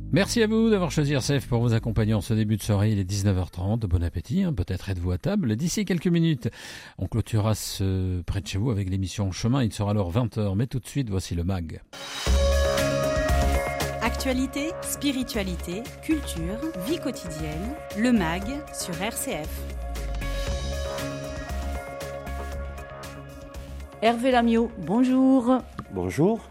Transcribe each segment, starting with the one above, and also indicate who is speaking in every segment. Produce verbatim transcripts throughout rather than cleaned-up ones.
Speaker 1: Merci à vous d'avoir choisi R C F pour vous accompagner en ce début de soirée. Il est dix-neuf heures trente. Bon appétit, hein. Peut-être êtes-vous à table. D'ici quelques minutes, on clôturera ce près de chez vous avec l'émission Chemin. Il sera alors vingt heures. Mais tout de suite, voici le M A G.
Speaker 2: Actualité, spiritualité, culture, vie quotidienne. Le M A G sur R C F.
Speaker 3: Hervé Lamiot, bonjour.
Speaker 4: Bonjour.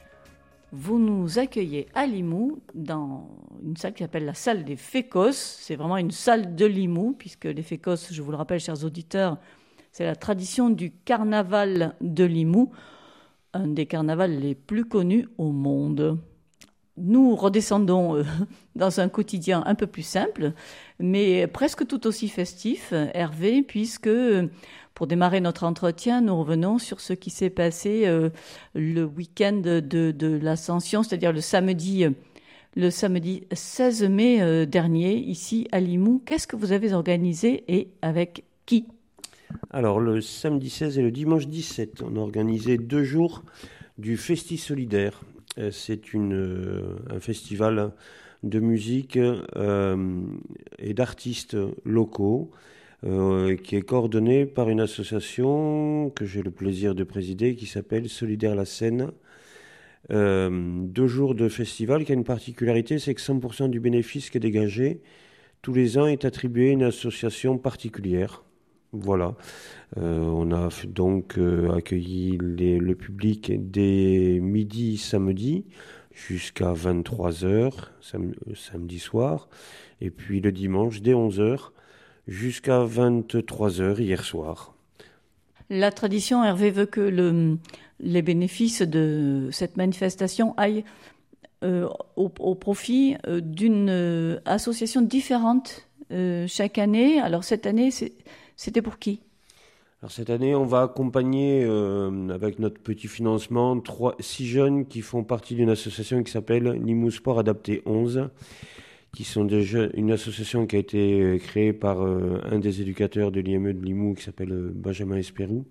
Speaker 3: Vous nous accueillez à Limoux dans une salle qui s'appelle la salle des Fécos. C'est vraiment une salle de Limoux, puisque les Fécos, je vous le rappelle, chers auditeurs, c'est la tradition du carnaval de Limoux, un des carnavals les plus connus au monde. Nous redescendons euh, dans un quotidien un peu plus simple, mais presque tout aussi festif, Hervé, puisque pour démarrer notre entretien, nous revenons sur ce qui s'est passé euh, le week-end de, de l'Ascension, c'est-à-dire le samedi, le samedi seize mai euh, dernier, ici à Limoux. Qu'est-ce que vous avez organisé et avec qui ?
Speaker 4: Alors, le samedi seize et le dimanche dix-sept, on a organisé deux jours du Festi Solidaire. C'est une, euh, un festival de musique euh, et d'artistes locaux euh, qui est coordonné par une association que j'ai le plaisir de présider qui s'appelle Solidaire la Seine. Euh, deux jours de festival qui a une particularité, c'est que cent pour cent du bénéfice qui est dégagé tous les ans est attribué à une association particulière. Voilà, euh, on a donc euh, accueilli les, le public dès midi samedi jusqu'à vingt-trois heures sam- samedi soir, et puis le dimanche dès onze heures jusqu'à vingt-trois heures hier soir.
Speaker 3: La tradition, Hervé, veut que le, les bénéfices de cette manifestation aillent euh, au, au profit euh, d'une euh, association différente euh, chaque année. Alors cette année, c'est C'était pour qui ?
Speaker 4: Alors cette année, on va accompagner, euh, avec notre petit financement, trois, six jeunes qui font partie d'une association qui s'appelle Limoux Sport Adapté onze, qui sont des jeunes, une association qui a été créée par euh, un des éducateurs de l'I M E de Limoux, qui s'appelle euh, Benjamin Espérou.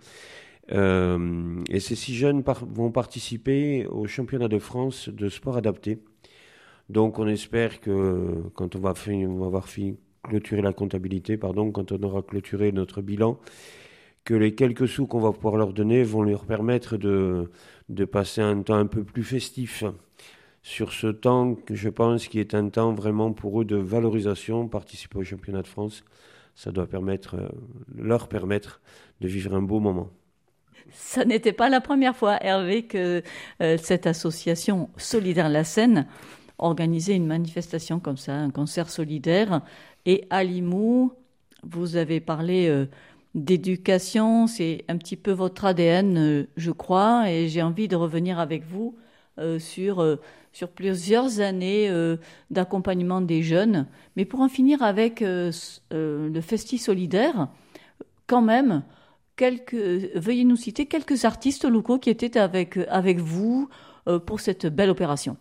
Speaker 4: Euh, et ces six jeunes par, vont participer au championnat de France de sport adapté. Donc on espère que quand on va, fin, on va avoir fini clôturer la comptabilité, pardon, quand on aura clôturé notre bilan, que les quelques sous qu'on va pouvoir leur donner vont leur permettre de, de passer un temps un peu plus festif sur ce temps que je pense qui est un temps vraiment pour eux de valorisation. Participer au championnat de France, ça doit permettre, leur permettre de vivre un beau moment.
Speaker 3: Ça n'était pas la première fois, Hervé, que euh, cette association Solidaire la Seine organisait une manifestation comme ça, un concert solidaire. Et à Limoux, vous avez parlé euh, d'éducation, c'est un petit peu votre A D N, euh, je crois, et j'ai envie de revenir avec vous euh, sur, euh, sur plusieurs années euh, d'accompagnement des jeunes. Mais pour en finir avec euh, euh, le Festi Solidaire, quand même, quelques, veuillez nous citer quelques artistes locaux qui étaient avec, avec vous euh, pour cette belle opération.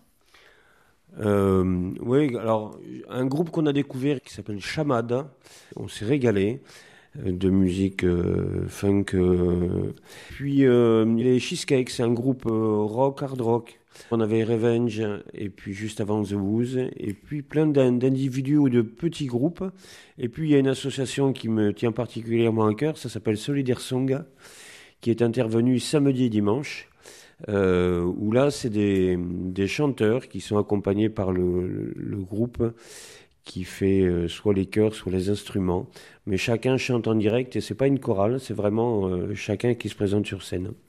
Speaker 4: Euh, oui, alors un groupe qu'on a découvert qui s'appelle Chamad, on s'est régalé euh, de musique euh, funk. Euh. Puis euh, les Cheesecakes, c'est un groupe euh, rock, hard rock. On avait Revenge et puis juste avant The Who's et puis plein d'individus ou de petits groupes. Et puis il y a une association qui me tient particulièrement à cœur, ça s'appelle Solidaire Song, qui est intervenue samedi et dimanche. Euh, où là, c'est des, des chanteurs qui sont accompagnés par le, le, le groupe qui fait euh, soit les chœurs, soit les instruments. Mais chacun chante en direct et c'est pas une chorale, c'est vraiment euh, chacun qui se présente sur scène.